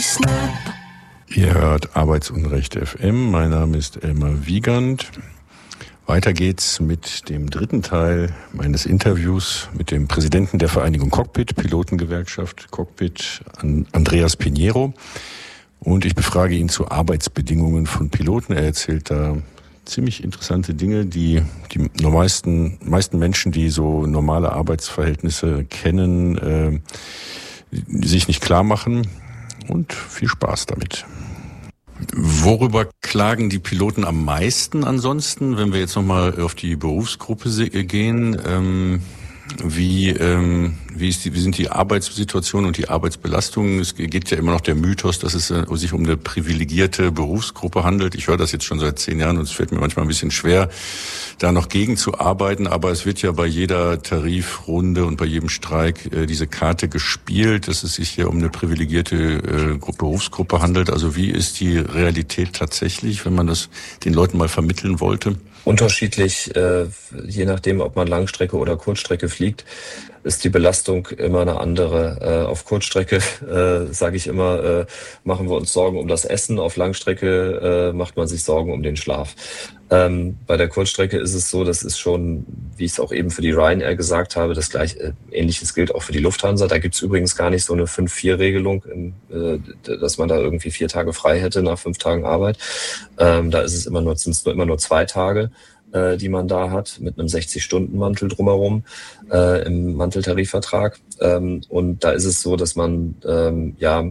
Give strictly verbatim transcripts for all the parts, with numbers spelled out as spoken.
Ihr hört Arbeitsunrecht F M. Mein Name ist Elmar Wiegand. Weiter geht's mit dem dritten Teil meines Interviews mit dem Präsidenten der Vereinigung Cockpit, Pilotengewerkschaft Cockpit, Andreas Pinheiro. Und ich befrage ihn zu Arbeitsbedingungen von Piloten. Er erzählt da ziemlich interessante Dinge, die die meisten, meisten Menschen, die so normale Arbeitsverhältnisse kennen, äh, sich nicht klar machen. Und viel Spaß damit. Worüber klagen die Piloten am meisten ansonsten, wenn wir jetzt nochmal auf die Berufsgruppe gehen? Ähm, wie, ähm, wie, ist die, wie sind die Arbeitssituationen und die Arbeitsbelastungen? Es geht ja immer noch der Mythos, dass es äh, sich um eine privilegierte Berufsgruppe handelt. Ich höre das jetzt schon seit zehn Jahren und es fällt mir manchmal ein bisschen schwer, da noch gegen zu arbeiten. Aber es wird ja bei jeder Tarifrunde und bei jedem Streik äh, diese Karte gespielt, dass es sich hier um eine privilegierte äh, Berufsgruppe handelt. Also wie ist die Realität tatsächlich, wenn man das den Leuten mal vermitteln wollte? Unterschiedlich, äh, je nachdem, ob man Langstrecke oder Kurzstrecke fliegt, ist die Belastung immer eine andere. Äh, auf Kurzstrecke, äh, sage ich immer, äh, machen wir uns Sorgen um das Essen. Auf Langstrecke äh, macht man sich Sorgen um den Schlaf. Ähm, bei der Kurzstrecke ist es so, das ist schon, wie ich es auch eben für die Ryanair gesagt habe, das gleich äh, Ähnliches gilt auch für die Lufthansa. Da gibt's übrigens gar nicht so eine fünf vier Regelung, in, äh, dass man da irgendwie vier Tage frei hätte nach fünf Tagen Arbeit. Ähm, da ist es immer nur, sind es nur immer nur zwei Tage, äh, die man da hat, mit einem sechzig-Stunden-Mantel drumherum äh, im Manteltarifvertrag. Ähm, und da ist es so, dass man ähm, ja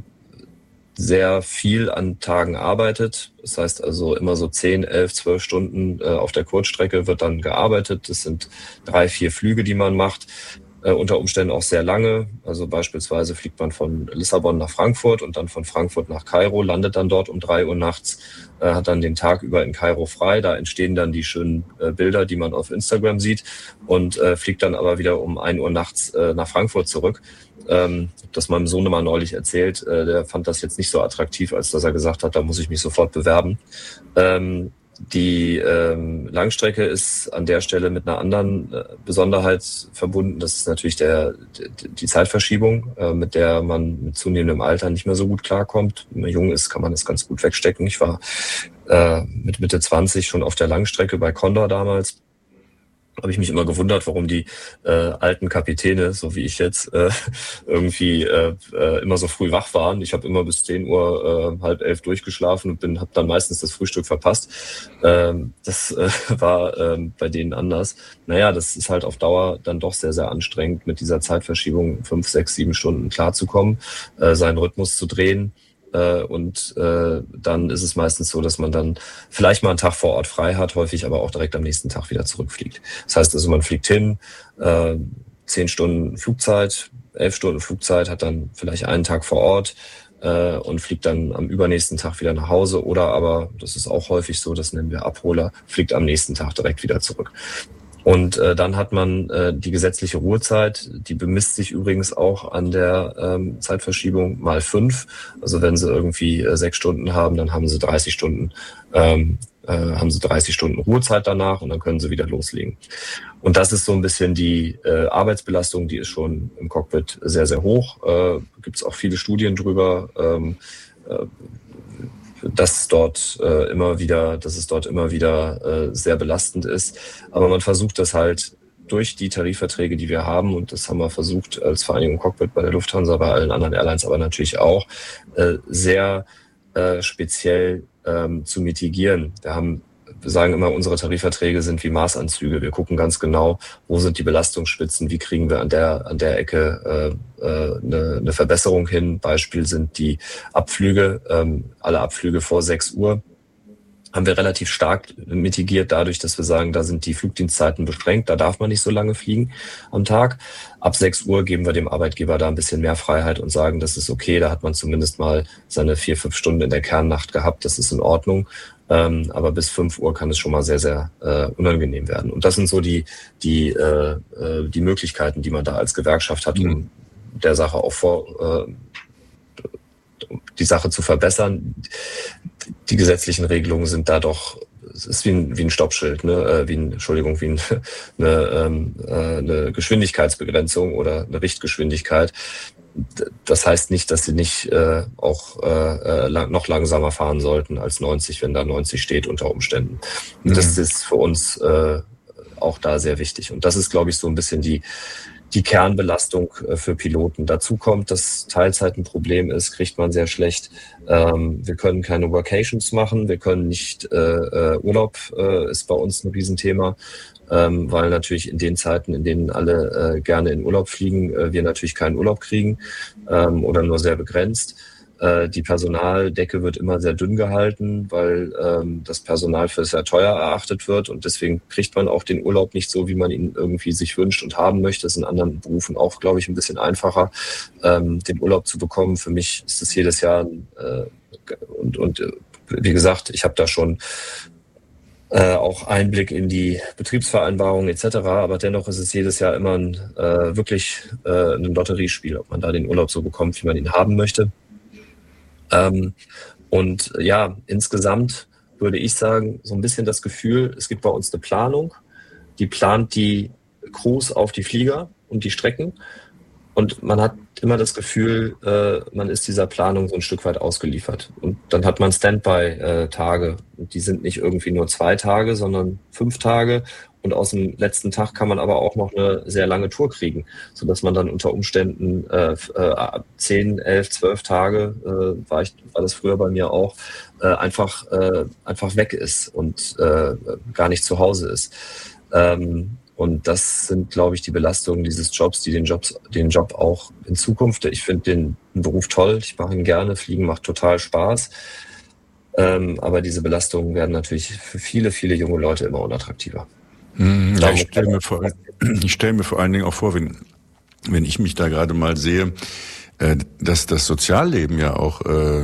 sehr viel an Tagen arbeitet. Das heißt also immer so zehn, elf, zwölf Stunden äh, auf der Kurzstrecke wird dann gearbeitet. Das sind drei, vier Flüge, die man macht. Äh, unter Umständen auch sehr lange. Also beispielsweise fliegt man von Lissabon nach Frankfurt und dann von Frankfurt nach Kairo, landet dann dort um drei Uhr nachts, äh, hat dann den Tag über in Kairo frei. Da entstehen dann die schönen äh, Bilder, die man auf Instagram sieht und äh, fliegt dann aber wieder um ein Uhr nachts äh, nach Frankfurt zurück. Ähm, das meinem Sohn mal neulich erzählt. Äh, der fand das jetzt nicht so attraktiv, als dass er gesagt hat, da muss ich mich sofort bewerben. Ähm, Die ähm, Langstrecke ist an der Stelle mit einer anderen äh, Besonderheit verbunden. Das ist natürlich der, die, die Zeitverschiebung, äh, mit der man mit zunehmendem Alter nicht mehr so gut klarkommt. Wenn man jung ist, kann man das ganz gut wegstecken. Ich war äh, mit Mitte zwanzig schon auf der Langstrecke bei Condor damals. Habe ich mich immer gewundert, warum die äh, alten Kapitäne, so wie ich jetzt, äh, irgendwie äh, äh, immer so früh wach waren. Ich habe immer bis zehn Uhr, äh, halb elf durchgeschlafen und bin habe dann meistens das Frühstück verpasst. Ähm, das äh, war äh, bei denen anders. Naja, das ist halt auf Dauer dann doch sehr, sehr anstrengend, mit dieser Zeitverschiebung fünf, sechs, sieben Stunden klarzukommen, äh, seinen Rhythmus zu drehen. Und äh, dann ist es meistens so, dass man dann vielleicht mal einen Tag vor Ort frei hat, häufig aber auch direkt am nächsten Tag wieder zurückfliegt. Das heißt also, man fliegt hin, äh, zehn Stunden Flugzeit, elf Stunden Flugzeit, hat dann vielleicht einen Tag vor Ort äh, und fliegt dann am übernächsten Tag wieder nach Hause. Oder aber, das ist auch häufig so, das nennen wir Abholer, fliegt am nächsten Tag direkt wieder zurück. Und äh, dann hat man äh, die gesetzliche Ruhezeit, die bemisst sich übrigens auch an der ähm, Zeitverschiebung mal fünf. Also wenn sie irgendwie äh, sechs Stunden haben, dann haben sie dreißig Stunden, ähm, äh, haben sie dreißig Stunden Ruhezeit danach und dann können sie wieder loslegen. Und das ist so ein bisschen die äh, Arbeitsbelastung, die ist schon im Cockpit sehr, sehr hoch. Äh, gibt es auch viele Studien drüber. Ähm, äh, dass dort äh, immer wieder, dass es dort immer wieder äh, sehr belastend ist. Aber man versucht das halt durch die Tarifverträge, die wir haben, und das haben wir versucht als Vereinigung Cockpit bei der Lufthansa, bei allen anderen Airlines, aber natürlich auch, äh, sehr äh, speziell ähm, zu mitigieren. Wir haben Wir sagen immer, unsere Tarifverträge sind wie Maßanzüge. Wir gucken ganz genau, wo sind die Belastungsspitzen, wie kriegen wir an der an der Ecke äh, äh, eine, eine Verbesserung hin. Beispiel sind die Abflüge, ähm, alle Abflüge vor sechs Uhr haben wir relativ stark mitigiert dadurch, dass wir sagen, da sind die Flugdienstzeiten beschränkt, da darf man nicht so lange fliegen am Tag. Ab sechs Uhr geben wir dem Arbeitgeber da ein bisschen mehr Freiheit und sagen, das ist okay, da hat man zumindest mal seine vier, fünf Stunden in der Kernnacht gehabt, das ist in Ordnung. Ähm, aber bis fünf Uhr kann es schon mal sehr, sehr äh, unangenehm werden. Und das sind so die die äh, die Möglichkeiten, die man da als Gewerkschaft hat, um der Sache auch vor äh, die Sache zu verbessern. Die gesetzlichen Regelungen sind da doch, es ist wie ein, wie ein Stoppschild, ne? wie ein, Entschuldigung, wie ein, eine, ähm, eine Geschwindigkeitsbegrenzung oder eine Richtgeschwindigkeit. das heißt nicht, dass sie nicht äh, auch äh, lang, noch langsamer fahren sollten als neunzig, wenn da neunzig steht unter Umständen. Und mhm. das ist für uns äh, auch da sehr wichtig. Und das ist, glaube ich, so ein bisschen die die Kernbelastung für Piloten. Dazu kommt, dass Teilzeit ein Problem ist, kriegt man sehr schlecht. Ähm, wir können keine Workations machen, wir können nicht, äh, Urlaub äh, ist bei uns ein Riesenthema, ähm, weil natürlich in den Zeiten, in denen alle äh, gerne in Urlaub fliegen, äh, wir natürlich keinen Urlaub kriegen ähm, oder nur sehr begrenzt. Die Personaldecke wird immer sehr dünn gehalten, weil ähm, das Personal für sehr teuer erachtet wird und deswegen kriegt man auch den Urlaub nicht so, wie man ihn irgendwie sich wünscht und haben möchte. Das ist in anderen Berufen auch, glaube ich, ein bisschen einfacher, ähm, den Urlaub zu bekommen. Für mich ist es jedes Jahr äh, und, und wie gesagt, ich habe da schon äh, auch Einblick in die Betriebsvereinbarungen et cetera. Aber dennoch ist es jedes Jahr immer ein, äh, wirklich äh, ein Lotteriespiel, ob man da den Urlaub so bekommt, wie man ihn haben möchte. Ähm, und ja, insgesamt würde ich sagen, so ein bisschen das Gefühl, es gibt bei uns eine Planung, die plant die Crews auf die Flieger und die Strecken und man hat immer das Gefühl, äh, man ist dieser Planung so ein Stück weit ausgeliefert. Und dann hat man Standby-Tage und die sind nicht irgendwie nur zwei Tage, sondern fünf Tage. Und aus dem letzten Tag kann man aber auch noch eine sehr lange Tour kriegen, sodass man dann unter Umständen äh, zehn, elf, zwölf Tage, äh, war, ich, war das früher bei mir auch, äh, einfach, äh, einfach weg ist und äh, gar nicht zu Hause ist. Ähm, und das sind, glaube ich, die Belastungen dieses Jobs, die den, Jobs, den Job auch in Zukunft, ich finde den, den Beruf toll, ich mache ihn gerne, Fliegen macht total Spaß. Ähm, aber diese Belastungen werden natürlich für viele, viele junge Leute immer unattraktiver. Ja, ich stelle mir, vor, ich stell mir vor allen Dingen auch vor, wenn, wenn ich mich da gerade mal sehe, äh, dass das Sozialleben ja auch äh,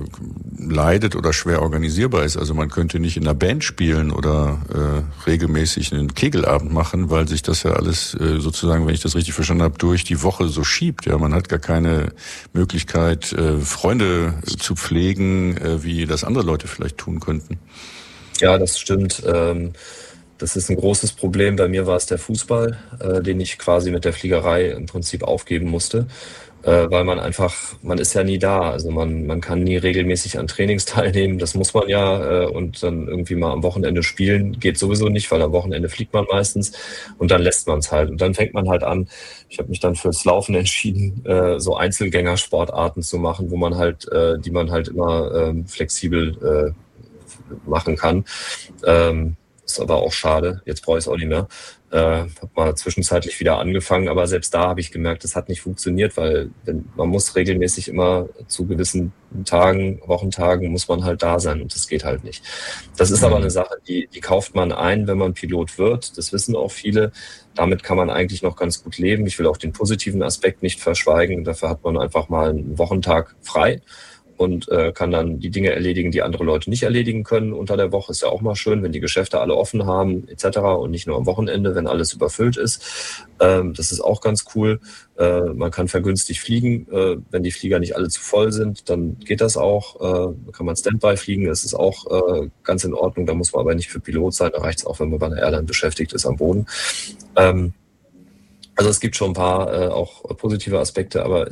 leidet oder schwer organisierbar ist. Also man könnte nicht in einer Band spielen oder äh, regelmäßig einen Kegelabend machen, weil sich das ja alles äh, sozusagen, wenn ich das richtig verstanden habe, durch die Woche so schiebt. Ja, man hat gar keine Möglichkeit, äh, Freunde zu pflegen, äh, wie das andere Leute vielleicht tun könnten. Ja, das stimmt. Ähm Das ist ein großes Problem. Bei mir war es der Fußball, äh, den ich quasi mit der Fliegerei im Prinzip aufgeben musste, äh, weil man einfach, man ist ja nie da. Also man, man kann nie regelmäßig an Trainings teilnehmen. Das muss man ja äh, und dann irgendwie mal am Wochenende spielen geht sowieso nicht, weil am Wochenende fliegt man meistens und dann lässt man es halt. Und dann fängt man halt an. Ich habe mich dann fürs Laufen entschieden, äh, so Einzelgängersportarten zu machen, wo man halt, äh, die man halt immer äh, flexibel äh, machen kann. Ähm, Ist aber auch schade. Jetzt brauche ich es auch nicht mehr. Äh, habe mal zwischenzeitlich wieder angefangen, aber selbst da habe ich gemerkt, das hat nicht funktioniert, weil wenn, man muss regelmäßig immer zu gewissen Tagen, Wochentagen muss man halt da sein und das geht halt nicht. Das ist aber eine Sache, die, die kauft man ein, wenn man Pilot wird. Das wissen auch viele. Damit kann man eigentlich noch ganz gut leben. Ich will auch den positiven Aspekt nicht verschweigen. Dafür hat man einfach mal einen Wochentag frei und äh, kann dann die Dinge erledigen, die andere Leute nicht erledigen können unter der Woche. Ist ja auch mal schön, wenn die Geschäfte alle offen haben et cetera und nicht nur am Wochenende, wenn alles überfüllt ist. Ähm, das ist auch ganz cool. Äh, man kann vergünstigt fliegen. Äh, wenn die Flieger nicht alle zu voll sind, dann geht das auch. Äh, kann man Standby fliegen. Das ist auch äh, ganz in Ordnung. Da muss man aber nicht für Pilot sein. Da reicht es auch, wenn man bei einer Airline beschäftigt ist am Boden. Ähm, also es gibt schon ein paar äh, auch positive Aspekte, aber